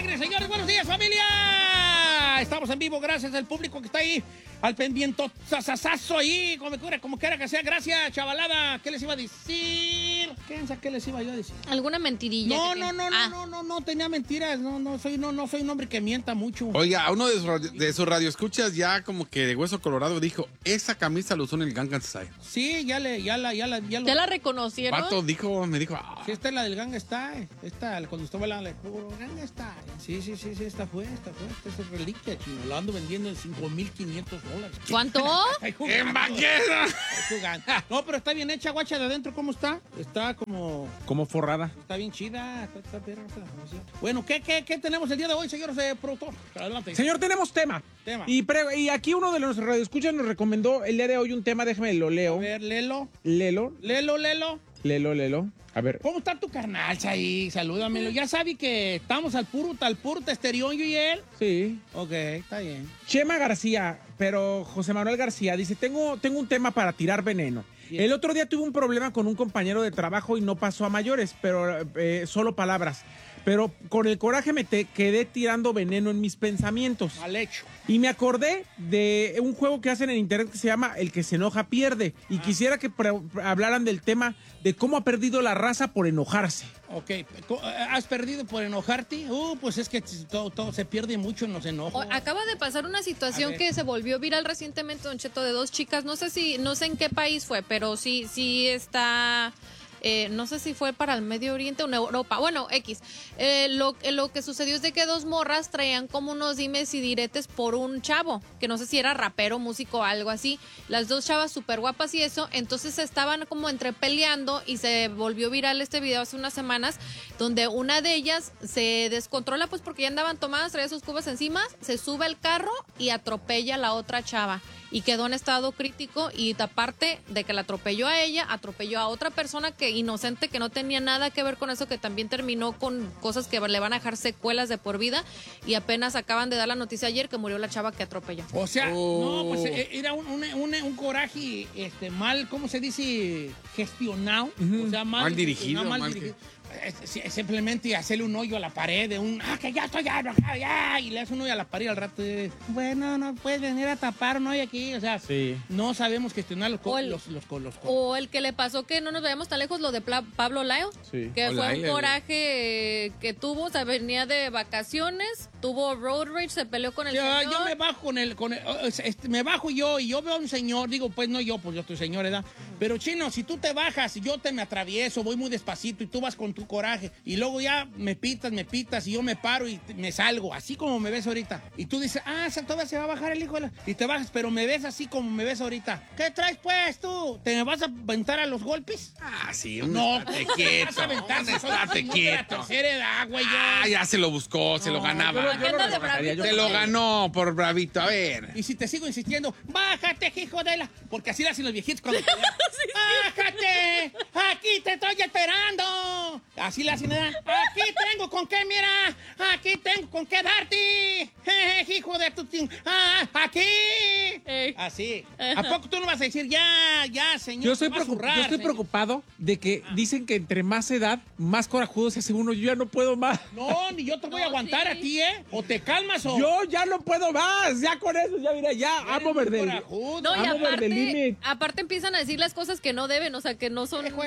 alegre, señores. Buenos días, familia. Estamos en vivo, gracias al público que está ahí al pendiente, sasazo ahí, como quiera que sea. Gracias, chavalada. ¿Qué les iba a decir? ¿Qué les iba yo a decir? ¿Alguna mentirilla? No tenía mentiras. No soy un hombre que mienta mucho. Oiga, uno de sus radioescuchas ya como que de hueso colorado dijo, esa camisa lo usó en el Gangnam Style. Sí, ya la reconocieron. Pato me dijo. Sí, esta es la del Gangnam Style. Cuando estuvo hablando de puro Gangnam Style. Sí, esta fue. Esta es reliquia, chino. La ando vendiendo en $5,500. ¿Cuánto? ¡En vaquera! No, pero está bien hecha, guacha, de adentro, ¿cómo está? Está como forrada. Está bien chida. Está perra. Bueno, ¿qué tenemos el día de hoy, señor productor? Adelante. Señor, tenemos tema. Y aquí uno de los radioescuchas nos recomendó el día de hoy un tema, déjame lo leo. A ver, léelo. Lelo. A ver. ¿Cómo está tu carnal, ahí? Salúdamelo. Ya sabe que estamos al puro testerión, yo y él. Sí. Ok, está bien. Chema García, pero José Manuel García dice, tengo un tema para tirar veneno. Bien. El otro día tuve un problema con un compañero de trabajo y no pasó a mayores, pero solo palabras. Pero con el coraje me quedé tirando veneno en mis pensamientos. Mal hecho. Y me acordé de un juego que hacen en internet que se llama El que se enoja pierde. Y quisiera que hablaran del tema de cómo ha perdido la raza por enojarse. Ok, ¿has perdido por enojarte? Pues es que todo se pierde mucho en los enojos. Acaba de pasar una situación que se volvió viral recientemente, Don Cheto, de dos chicas. No sé en qué país fue, pero sí está... no sé si fue para el Medio Oriente o en Europa. Bueno, X. Lo que sucedió es de que dos morras traían como unos dimes y diretes por un chavo, que no sé si era rapero, músico o algo así. Las dos chavas súper guapas y eso. Entonces estaban como entre peleando y se volvió viral este video hace unas semanas, donde una de ellas se descontrola pues porque ya andaban tomadas, traía sus cubas encima, se sube al carro y atropella a la otra chava. Y quedó en estado crítico y aparte de que la atropelló a ella, atropelló a otra persona inocente que no tenía nada que ver con eso, que también terminó con cosas que le van a dejar secuelas de por vida y apenas acaban de dar la noticia ayer que murió la chava que atropelló. O sea, no, pues era un coraje mal, ¿cómo se dice? Gestionado. O sea, mal dirigido. Simplemente hacerle un hoyo a la pared que ya estoy ya, y le hace un hoyo a la pared al rato. Bueno, no puedes venir a tapar un hoyo aquí. O sea, sí. No sabemos gestionar los O el que le pasó que no nos vayamos tan lejos, lo de Pablo Lyle, que fue un coraje que tuvo, o sea, venía de vacaciones, tuvo road rage, se peleó con el señor. Yo me bajo me bajo yo y yo veo a un señor, digo, pues no yo, pues yo estoy señor, ¿verdad? Pero chino, si tú te bajas y yo me atravieso, voy muy despacito y tú vas con tu coraje y luego ya me pitas y yo me paro y me salgo, así como me ves ahorita. Y tú dices, todavía se va a bajar el hijo de la... Y te bajas, pero me ves así como me ves ahorita. ¿Qué traes pues tú? ¿Te me vas a aventar a los golpes? Sí, estate quieto. Estate quieto. Tercera edad, güey. Ya se lo buscó, se lo ganaba. Se lo ganó por bravito, a ver. Y si te sigo insistiendo, bájate, hijo de la... Porque así lo hacen los viejitos cuando... ¡Bájate! ¡Aquí te estoy esperando! Así la hacen, ¿verdad? Aquí tengo con qué, mira. Aquí tengo con qué darte. Hijo de tu... aquí. Así. ¿A poco tú no vas a decir, ya, señor? Yo estoy preocupado de que dicen que entre más edad, más corajudo se hace uno. Yo ya no puedo más. No, ni yo te voy a aguantar a ti, ¿eh? O te calmas o... Yo ya no puedo más. Ya con eso, ya mira, ya amo verde. No, y aparte empiezan a decir las cosas que no deben, o sea, que no son...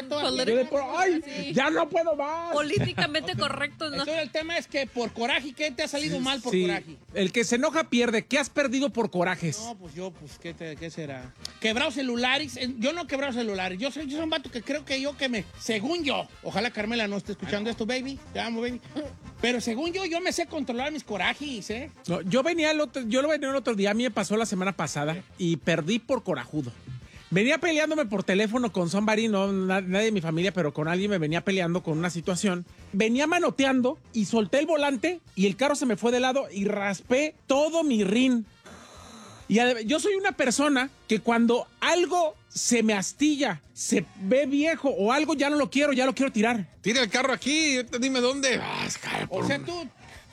Ya no puedo más. Políticamente correctos, ¿no? Entonces el tema es que por coraje, ¿qué te ha salido mal por coraje? El que se enoja pierde. ¿Qué has perdido por corajes? No, pues ¿qué será? Quebrado celulares. Yo no he quebrado celulares. Yo soy un vato que creo que según yo, ojalá Carmela no esté escuchando esto, baby. Te amo, baby. Pero según yo me sé controlar mis corajes, ¿eh? No, yo lo venía el otro día, a mí me pasó la semana pasada y perdí por corajudo. Venía peleándome por teléfono con somebody, no nadie de mi familia, pero con alguien me venía peleando con una situación. Venía manoteando y solté el volante y el carro se me fue de lado y raspé todo mi rin. Y yo soy una persona que cuando algo se me astilla, se ve viejo o algo, ya lo quiero tirar. Tira el carro aquí, dime dónde. O sea, tú...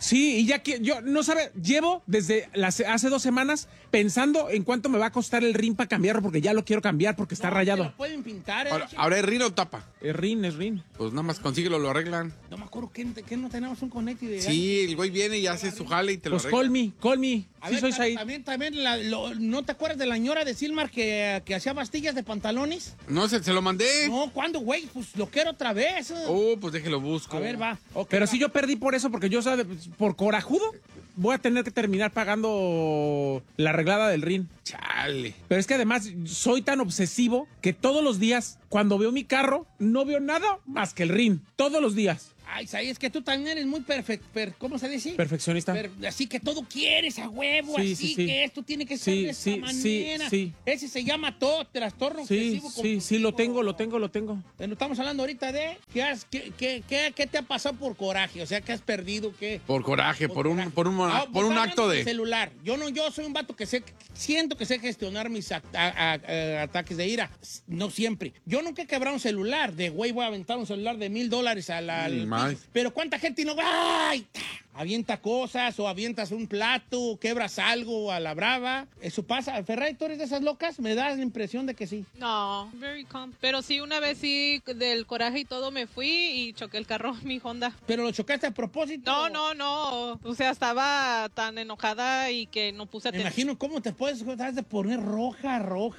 Sí, y ya que yo no sabe, llevo desde hace 2 semanas pensando en cuánto me va a costar el RIN para cambiarlo, porque ya lo quiero cambiar porque está No, rayado. te lo pueden pintar. Ahora es rin o tapa. Es RIN. Pues nada más consíguelo, lo arreglan. No me acuerdo que no tenemos un connecti de... Sí, el güey viene y hace su jale y te lo Pues arregla. call me. A Sí, ver, soy Said. también ¿no te acuerdas de la ñora de Silmar que hacía bastillas de pantalones? No, se lo mandé. No, ¿cuándo, güey? Pues lo quiero otra vez. Pues déjelo busco. A ver, va. Ok, Pero va. sí yo perdí por eso, porque yo, ¿sabes? Por corajudo, voy a tener que terminar pagando la arreglada del RIN. Chale. Pero es que además soy tan obsesivo que todos los días, cuando veo mi carro, no veo nada más que el RIN. Todos los días. Ay, Saí, es que tú también eres muy ¿cómo se dice? Perfeccionista. Así que todo quieres a huevo, Sí, así sí, sí. que esto tiene que ser Sí, de esta sí, manera. sí. Ese se llama todo trastorno Sí, obsesivo. sí, lo tengo. Bueno, estamos hablando ahorita de ¿qué te ha pasado por coraje? O sea, ¿qué has perdido? ¿Qué? Por coraje, por un Estamos acto hablando de... celular. Yo soy un vato que siento que sé gestionar mis ataques de ira. No siempre. Yo nunca he quebrado un celular. De güey, voy a aventar un celular de $1,000 al piso. Más. Pero ¿cuánta gente no va? ¡Ay! Avienta cosas o avientas un plato, quebras algo a la brava. Eso pasa. Ferrari, ¿tú eres de esas locas? Me da la impresión de que sí. No, very calm. Pero sí, una vez sí, del coraje y todo, me fui y choqué el carro, mi Honda. ¿Pero lo chocaste a propósito? No. O sea, estaba tan enojada y que no puse Me atención. imagino cómo te puedes de poner roja.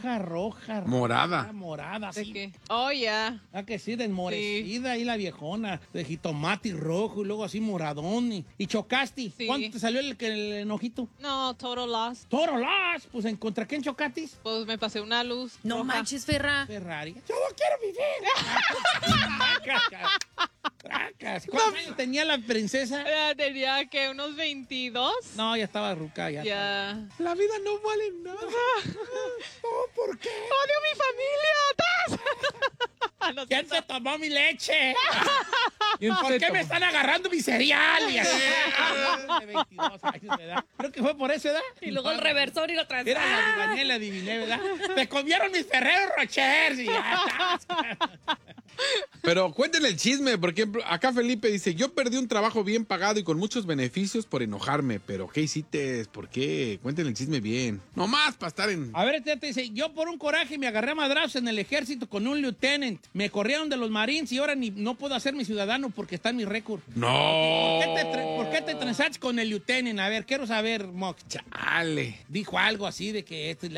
Morada. Morada, ¿De sí. qué? Oh, ya. Ah, que sí, desmorecida ahí la viejona, de jitomate rojo y luego así moradón y chocaste. Sí. ¿Cuánto te salió el enojito? No, total loss. ¡Toro las! Pues ¿contra quién chocaste? Pues me pasé una luz No roja. manches, Ferra. Ferrari. ¡Yo no quiero vivir! Tracas. ¿Cuántos años tenía la princesa? Tenía que unos 22. No, ya estaba ruca, ya. Ya. La vida no vale nada. ¿Por qué? ¡Odio mi familia! No sé. ¿Quién se tomó mi leche? ¿Quién ¿Por te qué me tomó? están agarrando mi cereal? Y así. De 22 años, ¿verdad? Creo que fue por eso, ¿verdad? Y luego el reversor y lo traes. Era la adiviné, ¿verdad? Te comieron mis Ferrero Rochers y ya está. Pero cuéntenle el chisme, por ejemplo, acá Felipe dice, yo perdí un trabajo bien pagado y con muchos beneficios por enojarme, pero ¿qué hiciste? ¿Por qué? Cuéntenle el chisme bien. No más para estar en... A ver, este te dice, yo por un coraje me agarré a madrazos en el ejército con un lieutenant. Me corrieron de los Marines y ahora no puedo hacer mi ciudadano porque está en mi récord. No. ¿Por qué te transaste con el lieutenant? A ver, quiero saber, Mox. Chale. Dijo algo así de que esto,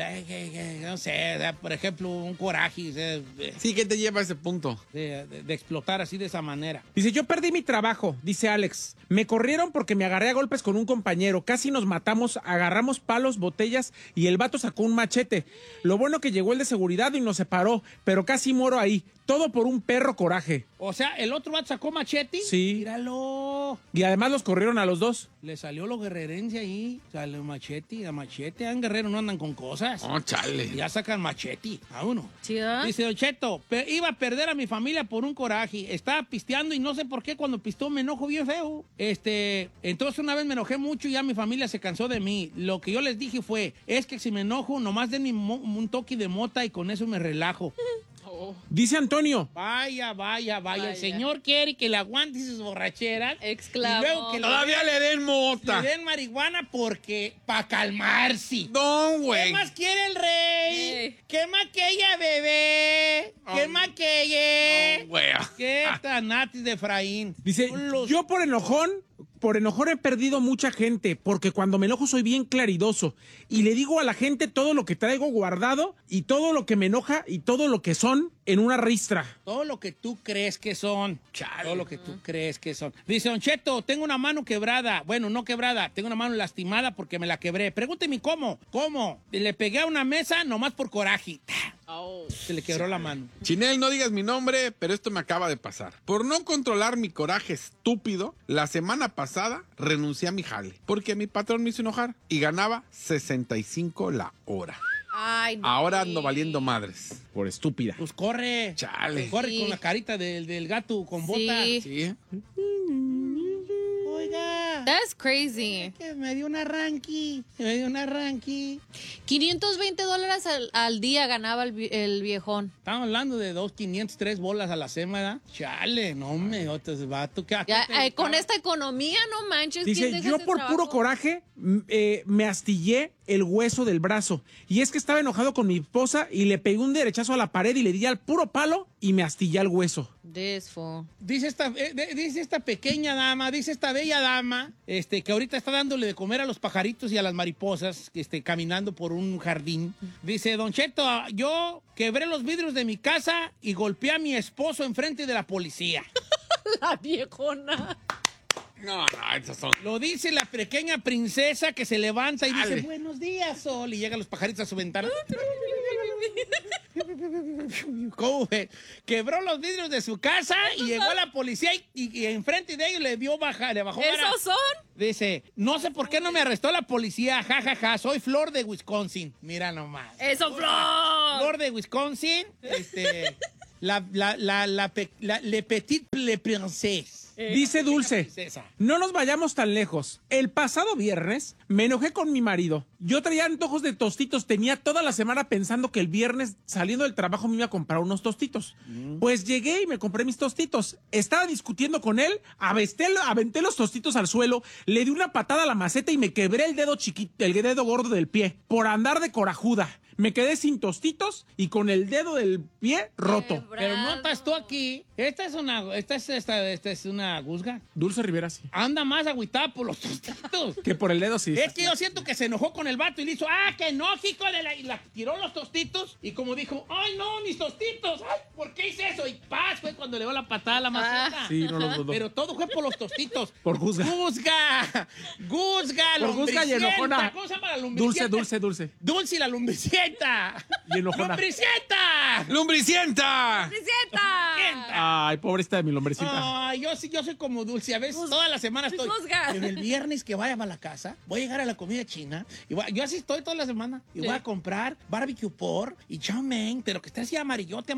no sé, por ejemplo, un coraje, o sea, Sí, ¿qué te lleva a ese punto? de explotar así de esa manera. Dice, yo perdí mi trabajo, dice Alex. Me corrieron porque me agarré a golpes con un compañero. Casi nos matamos, agarramos palos, botellas y el vato sacó un machete. Lo bueno que llegó el de seguridad y nos separó, pero casi muero ahí. Todo por un perro coraje. O sea, el otro vato sacó machete. Sí. Míralo. Y además los corrieron a los dos. Le salió lo guerrerense ahí. Salió machete, a machete. En Guerrero no andan con cosas. Oh, chale. Ya sacan machete a uno. ¿Sí, ah? Dice Don Cheto, iba a perder a mi familia por un coraje. Estaba pisteando y no sé por qué cuando pisteó me enojo bien feo. Entonces una vez me enojé mucho y ya mi familia se cansó de mí. Lo que yo les dije fue, es que si me enojo, nomás denme un toque de mota y con eso me relajo. Dice Antonio, Vaya. El señor quiere que le aguante sus borracheras. Exclamó. Y luego que Todavía le den mota. le den marihuana porque para calmarse. No, ¿Qué güey. más quiere el rey? ¿Qué más que ella, bebé? ¿Qué más que ella? No, güey. ¿Qué tanatis de Efraín? dice, Son los- yo por enojón he perdido mucha gente, porque cuando me enojo soy bien claridoso y le digo a la gente todo lo que traigo guardado y todo lo que me enoja y todo lo que son en una ristra. Todo lo que tú crees que son. Todo lo que tú crees que son. Dice Don Cheto, tengo una mano quebrada. Bueno, no quebrada, tengo una mano lastimada porque me la quebré. Pregúnteme cómo. ¿Cómo? Le pegué a una mesa nomás por coraje. Oh. Se le quebró la mano. Chinel, no digas mi nombre, pero esto me acaba de pasar. Por no controlar mi coraje estúpido, la semana pasada renuncié a mi jale, porque mi patrón me hizo enojar y ganaba 65 la hora. Ay, no. Ahora ando valiendo madres. Por estúpida. Pues corre. Chale. Corre Sí. con la carita del gato con botas. Sí. Sí. Oiga. día. That's crazy. Que me dio un arranque. Me dio un arranque. $520 al día ganaba el viejón. Estamos hablando de 503 bolas a la semana. Chale, no me otros vato. Ya, con esta economía, no manches. Dice, ¿quién deja yo ese por trabajo? puro coraje me astillé el hueso del brazo. Y es que estaba enojado con mi esposa y le pegué un derechazo a la pared y le di al puro palo y me astillé el hueso. This fool. Dice esta pequeña dama, dice esta bella dama, que ahorita está dándole de comer a los pajaritos y a las mariposas, caminando por un jardín. Dice, Don Cheto, yo quebré los vidrios de mi casa y golpeé a mi esposo enfrente de la policía. La viejona. No, esos son... Lo dice la pequeña princesa que se levanta y Dale. dice, buenos días, Sol, y llegan los pajaritos a su ventana. ¿Cómo ve? Quebró los vidrios de su casa y llegó la policía y enfrente de ellos le bajó vara. ¿Esos son? Dice, no sé por qué no me arrestó la policía, jajaja, soy Flor de Wisconsin. Mira nomás. ¡Eso, Flor! Flor de Wisconsin, le petit le princesse. Dice Dulce, Princesa. no nos vayamos tan lejos. El pasado viernes me enojé con mi marido. Yo traía antojos de tostitos. Tenía toda la semana pensando que el viernes saliendo del trabajo me iba a comprar unos tostitos. Pues llegué y me compré mis tostitos. Estaba discutiendo con él, aventé los tostitos al suelo, le di una patada a la maceta y me quebré el dedo chiquito, el dedo gordo del pie, por andar de corajuda. Me quedé sin tostitos y con el dedo del pie roto. Pero no estás tú aquí. Esta es una guzga. Dulce Rivera, sí. Anda más agüitada por los tostitos. Que por el dedo, sí. Es que yo siento que se enojó con el vato y le hizo, que no, hijo de la... Y la tiró los tostitos y como dijo, ¡ay, no, mis tostitos! ¡Ay, ¿por qué hice eso? Y paz, fue cuando le dio la patada a la maceta. Sí, no lo dudo. Pero todo fue por los tostitos. Por guzga. ¡Guzga! ¡Guzga! Por guzga y lumbricienta. enojona. ¿Cómo se llama la lumbricienta? Dulce. Dulce y la lumbricienta. Y enojona. ¡Lumbricienta! ¡Lumbricienta! Ay, pobrecita de mi lombrecita. Ay, yo soy como Dulce. A veces todas las semanas estoy. Juzga. En el viernes que vaya a la casa, voy a llegar a la comida china. Yo así estoy toda la semana. Y voy a comprar barbecue pork y chow mein, pero que esté así amarillote.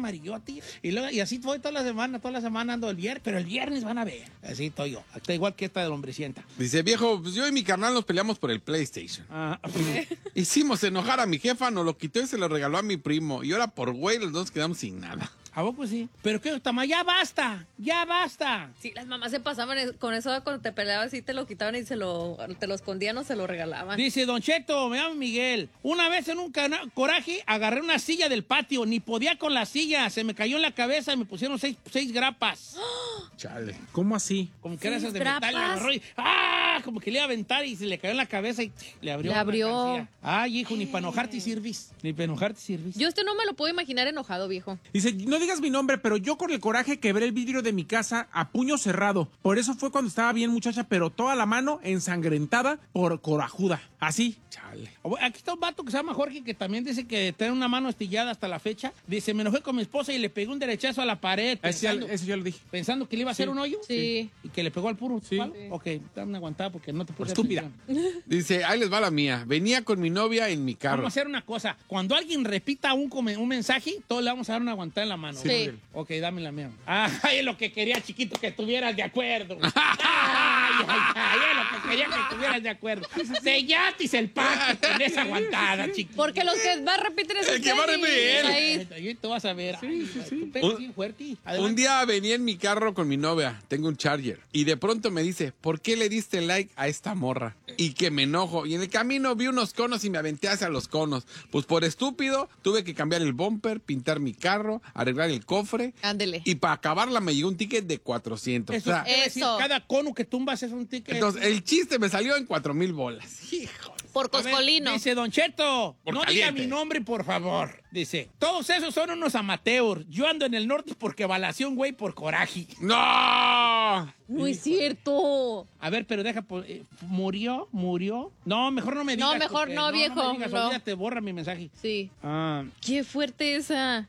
Y así voy toda la semana ando el viernes. Pero el viernes van a ver. Así estoy yo. Está igual que esta de lombricienta. Dice, viejo, pues yo y mi carnal nos peleamos por el PlayStation. Ah, Hicimos enojar a mi jefa, nos lo quitó y se lo regaló a mi primo. Y ahora por güey los dos quedamos sin nada. ¿a poco sí? Pero qué, Tama, ya basta. Sí, las mamás se pasaban con eso cuando te peleabas y te lo quitaban y te lo escondían o se lo regalaban. Dice, Don Cheto, me llamo Miguel. Una vez en un coraje agarré una silla del patio. Ni podía con la silla. Se me cayó en la cabeza y me pusieron seis grapas. Chale. ¿Cómo así? Como que era esas de ¿Seis metal. Le grapas? agarró y, como que le iba a aventar y se le cayó en la cabeza y le abrió. Le abrió. la cancilla. Ay, hijo, ni para enojarte sirvis. Yo no me lo puedo imaginar enojado, viejo. Dice, no digas mi nombre, pero yo con el coraje quebré el vidrio de mi casa a puño cerrado. Por eso fue cuando estaba bien muchacha, pero toda la mano ensangrentada por corajuda. Así. Chale. Aquí está un vato que se llama Jorge que también dice que tiene una mano astillada hasta la fecha. Dice, me enojé con mi esposa y le pegué un derechazo a la pared. Eso ya lo dije. Pensando que le iba a hacer un hoyo. Sí. Y que le pegó al puro. Sí. ¿Palo? Ok, dame aguantada porque no te Por puse estúpida. atención. Dice, ahí les va la mía. Venía con mi novia en mi carro. Vamos a hacer una cosa. Cuando alguien repita un mensaje, todos le vamos a dar una aguantada en la mano. Sí. Ok, dame la mía. Ay, es lo que quería, chiquito, que estuvieras de acuerdo. Ay, es lo que quería que estuvieras de acuerdo. Sellatis el pacto con esa aguantada, chiquito. Porque los que más repiten es El que va a repetir. Ahí tú vas a ver. Tú pegas bien fuerte. Un Adelante. día venía en mi carro con mi novia, tengo un Charger, y de pronto me dice, ¿por qué le diste like a esta morra? Y que me enojo. Y en el camino vi unos conos y me aventé hacia los conos. Pues por estúpido, tuve que cambiar el bumper, pintar mi carro, arreglar el cofre. Ándele. Y para acabarla me llegó un ticket de 400. Eso, O sea, es decir, Eso. cada cono que tumbas es un ticket. entonces el chiste me salió en 4,000 bolas. Hijo. Por A ver, coscolino. dice Don Cheto, Por no caliente. diga mi nombre, por favor. Dice, todos esos son unos amateurs. Yo ando en el norte porque balació un güey por coraje. ¡No! No es cierto. A ver, pero ¿murió? No, mejor no me digas. No, mejor porque- no, viejo, me digas, no. olvídate, borra mi mensaje. Sí. Ah, Qué fuerte esa.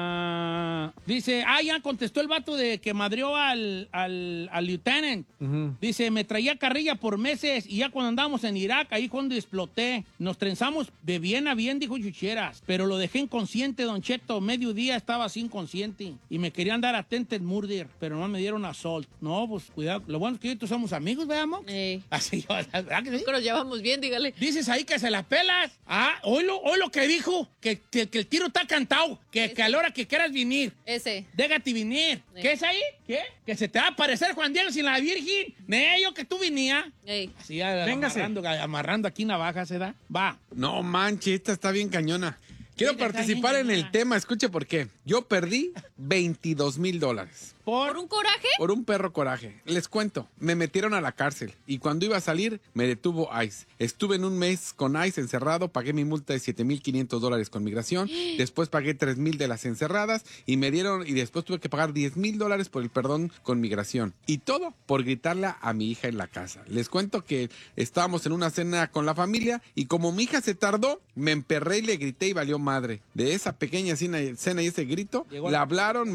dice, ya contestó el vato de que madrió al lieutenant. Dice, me traía carrilla por meses y ya cuando andábamos en Irak, ahí cuando exploté, nos trenzamos de bien a bien, dijo Chucheras, pero lo dejé en inconsciente, Don Cheto. Mediodía estaba así inconsciente. Y me querían dar attempted murder, pero no me dieron assault. No, pues cuidado. Lo bueno es que yo y tú somos amigos, veamos. Así, ¿verdad que sí? Que nos llevamos bien, dígale. Dices ahí que se la pelas. Hoy lo que dijo, que el tiro está cantado, que a la hora que quieras venir. Ese. Déjate venir. ¿Qué es ahí? ¿Qué? Que se te va a aparecer Juan Diego sin la Virgen. Yo que tú venía. Así, amarrando aquí navajas, ¿se da? Va. No manches, esta está bien cañona. Quiero participar en el tema, escuche por qué. Yo perdí $22,000. ¿Por un coraje? Por un perro coraje. Les cuento, me metieron a la cárcel y cuando iba a salir me detuvo ICE. Estuve en un mes con ICE encerrado, pagué mi multa de $7,500 con migración, después pagué $3,000 de las encerradas y después tuve que pagar $10,000 por el perdón con migración. Y todo por gritarle a mi hija en la casa. Les cuento que estábamos en una cena con la familia y como mi hija se tardó, me emperré y le grité y valió madre. De esa pequeña cena y ese grito, le hablaron,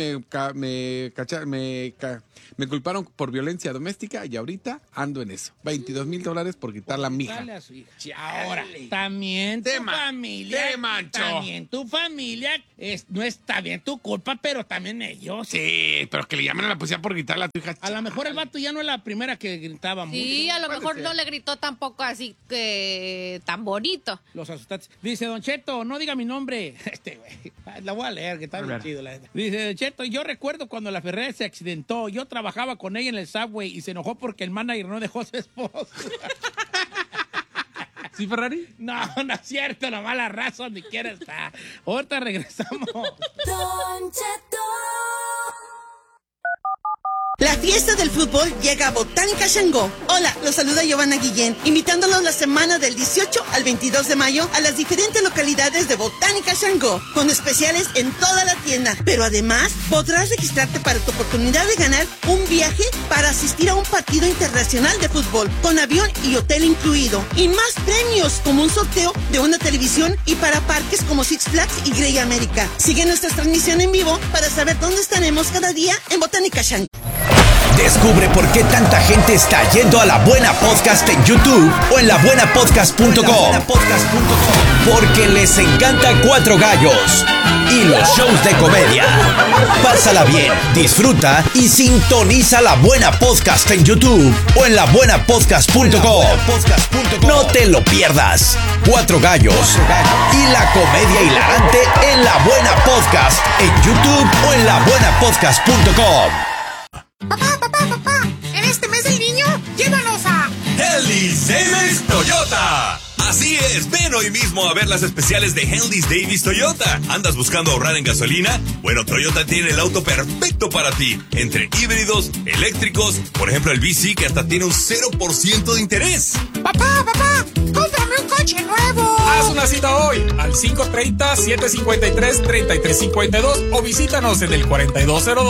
me culparon por violencia doméstica y ahorita ando en eso. $22,000 por quitarle a mi hija. Ahora, también tu familia. También tu familia no está bien tu culpa, pero también ellos. Sí, pero que le llamen a la policía por gritarle a tu hija. A lo mejor el vato ya no es la primera que gritaba mucho. Sí, a lo mejor no le gritó tampoco así que tan bonito. Los asustantes. Dice Don Cheto, no diga mi nombre. Güey. La voy a leer, que está bien chido. Dice Don Cheto, yo recuerdo cuando la Ferrari se accidentó. Yo trabajaba con ella en el Subway y se enojó porque el manager no dejó a su esposo. ¿Sí, Ferrari? No es cierto, nomás la raza donde quiera está. Ahorita regresamos. Don Cheto. La fiesta del fútbol llega a Botánica Xangó. Hola, los saluda Giovanna Guillén, invitándolos la semana del 18 al 22 de mayo a las diferentes localidades de Botánica Xangó, con especiales en toda la tienda. Pero además, podrás registrarte para tu oportunidad de ganar un viaje para asistir a un partido internacional de fútbol, con avión y hotel incluido. Y más premios, como un sorteo de una televisión y para parques como Six Flags y Grey America. Sigue nuestra transmisión en vivo para saber dónde estaremos cada día en Botánica Xangó. Descubre por qué tanta gente está yendo a La Buena Podcast en YouTube o en labuenapodcast.com. Porque les encanta Cuatro Gallos y los shows de comedia. Pásala bien, disfruta y sintoniza La Buena Podcast en YouTube o en labuenapodcast.com. No te lo pierdas. Cuatro Gallos y la comedia hilarante en La Buena Podcast en YouTube o en labuenapodcast.com. Papá, en este mes del niño, llévanos a Henley's Davis Toyota. Así es, ven hoy mismo a ver las especiales de Henley's Davis Toyota. ¿Andas buscando ahorrar en gasolina? Bueno, Toyota tiene el auto perfecto para ti. Entre híbridos, eléctricos, por ejemplo el VC que hasta tiene un 0% de interés. Papá, cómprame un coche nuevo. Haz una cita hoy al 530-753-3352 o visítanos en el 4202